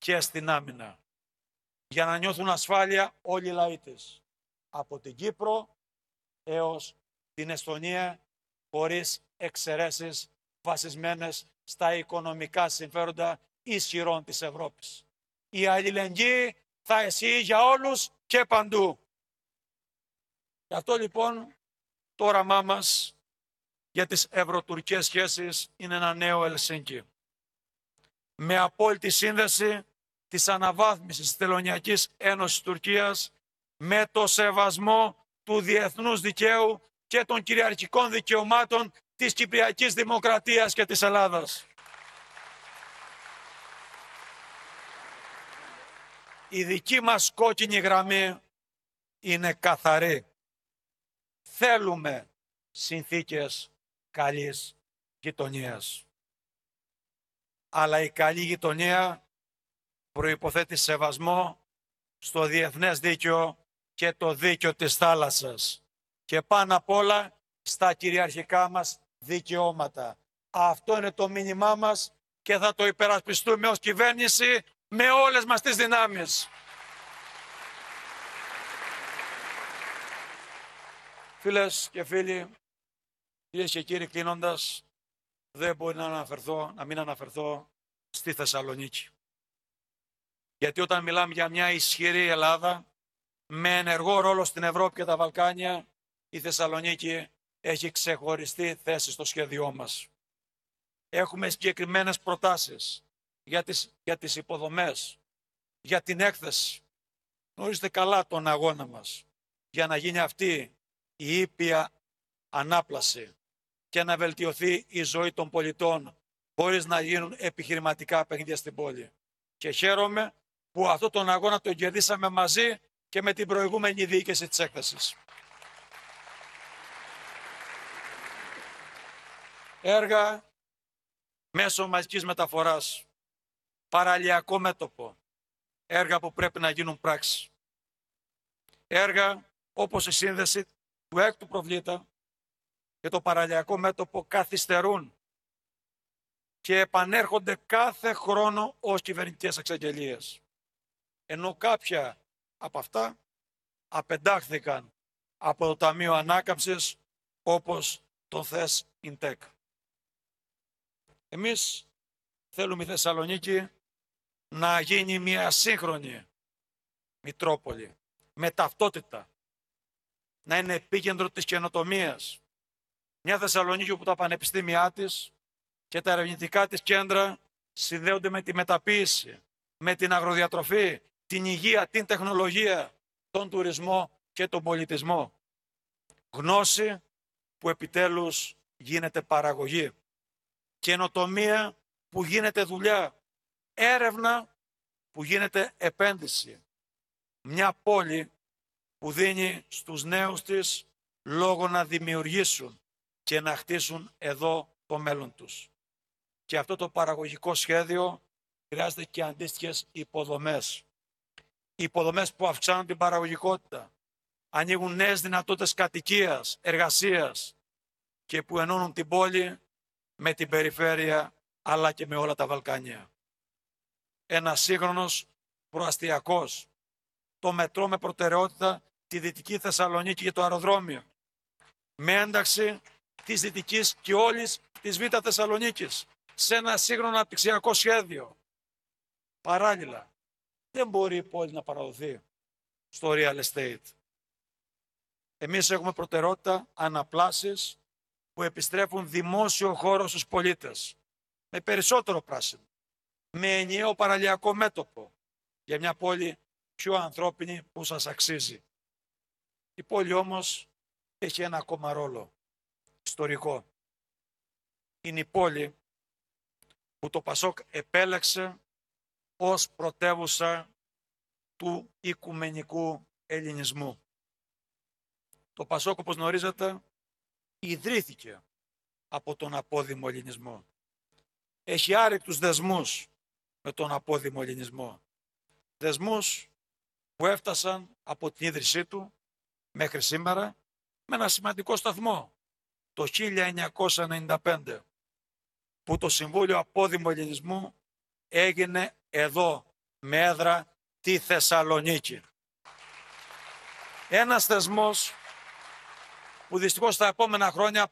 και στην άμυνα. Για να νιώθουν ασφάλεια όλοι οι λαοί της. Από την Κύπρο έως την Εστονία, χωρίς εξαιρέσεις βασισμένες στα οικονομικά συμφέροντα ισχυρών της Ευρώπης. Η αλληλεγγύη θα ισχύει για όλους και παντού. Γι' αυτό λοιπόν το όραμά μας για τις ευρωτουρκικές σχέσεις είναι ένα νέο Ελσίνκι. Με απόλυτη σύνδεση της αναβάθμισης της Τελωνειακής Ένωσης Τουρκίας με το σεβασμό του διεθνούς δικαίου και των κυριαρχικών δικαιωμάτων της Κυπριακής Δημοκρατίας και της Ελλάδας. Η δική μας κόκκινη γραμμή είναι καθαρή. Θέλουμε συνθήκες καλής γειτονίας. Αλλά η καλή γειτονία προϋποθέτει σεβασμό στο διεθνές δίκαιο και το δίκαιο της θάλασσας. Και πάνω απ' όλα στα κυριαρχικά μας δικαιώματα. Αυτό είναι το μήνυμά μας και θα το υπερασπιστούμε ως κυβέρνηση με όλες μας τις δυνάμεις. Φίλες και φίλοι, κυρίες και κύριοι, κλείνοντας, δεν μπορεί να μην αναφερθώ στη Θεσσαλονίκη. Γιατί όταν μιλάμε για μια ισχυρή Ελλάδα, με ενεργό ρόλο στην Ευρώπη και τα Βαλκάνια, η Θεσσαλονίκη έχει ξεχωριστή θέση στο σχέδιό μας. Έχουμε συγκεκριμένες προτάσεις για τις υποδομές, για την έκθεση. Γνωρίζετε καλά τον αγώνα μας για να γίνει αυτή η ήπια ανάπλαση και να βελτιωθεί η ζωή των πολιτών χωρίς να γίνουν επιχειρηματικά παιχνίδια στην πόλη. Και χαίρομαι που αυτό τον αγώνα τον κερδίσαμε μαζί και με την προηγούμενη διοίκηση της έκθεσης. Έργα μέσω μαζικής μεταφοράς, παραλιακό μέτωπο, έργα που πρέπει να γίνουν πράξη. Έργα όπως η σύνδεση του έκτου προβλήτα και το παραλιακό μέτωπο καθυστερούν και επανέρχονται κάθε χρόνο ως κυβερνητικές εξαγγελίες. Ενώ κάποια από αυτά απεντάχθηκαν από το Ταμείο Ανάκαμψης όπως το ΘΕΣ Ιντεκ. Εμείς θέλουμε η Θεσσαλονίκη να γίνει μια σύγχρονη Μητρόπολη με ταυτότητα, να είναι επίκεντρο της καινοτομίας. Μια Θεσσαλονίκη όπου τα πανεπιστήμια της και τα ερευνητικά της κέντρα συνδέονται με τη μεταποίηση, με την αγροδιατροφή, την υγεία, την τεχνολογία, τον τουρισμό και τον πολιτισμό. Γνώση που επιτέλους γίνεται παραγωγή. Καινοτομία που γίνεται δουλειά. Έρευνα που γίνεται επένδυση. Μια πόλη που δίνει στους νέους της λόγο να δημιουργήσουν και να χτίσουν εδώ το μέλλον τους. Και αυτό το παραγωγικό σχέδιο χρειάζεται και αντίστοιχες υποδομές. Υποδομές που αυξάνουν την παραγωγικότητα, ανοίγουν νέες δυνατότητες κατοικίας, εργασίας και που ενώνουν την πόλη με την περιφέρεια αλλά και με όλα τα Βαλκάνια. Ένας σύγχρονος προαστιακός, το μετρό με προτεραιότητα τη Δυτική Θεσσαλονίκη και το αεροδρόμιο, με ένταξη της Δυτικής και όλης της Β' Θεσσαλονίκης σε ένα σύγχρονο αναπτυξιακό σχέδιο. Παράλληλα, δεν μπορεί η πόλη να παραδοθεί στο real estate. Εμείς έχουμε προτεραιότητα αναπλάσεις που επιστρέφουν δημόσιο χώρο στους πολίτες, με περισσότερο πράσινο, με ενιαίο παραλιακό μέτωπο, για μια πόλη πιο ανθρώπινη που σας αξίζει. Η πόλη όμως έχει ένα ακόμα ρόλο ιστορικό. Είναι η πόλη που το Πασόκ επέλεξε ως πρωτεύουσα του οικουμενικού ελληνισμού. Το Πασόκ, όπως γνωρίζετε, ιδρύθηκε από τον απόδημο ελληνισμό. Έχει άρρηκτους δεσμούς με τον απόδημο ελληνισμό. Δεσμούς που έφτασαν από την ίδρυσή του μέχρι σήμερα με ένα σημαντικό σταθμό, το 1995, που το Συμβούλιο Απόδημου Ελληνισμού έγινε εδώ, με έδρα τη Θεσσαλονίκη. Ένας θεσμός που δυστυχώς τα επόμενα χρόνια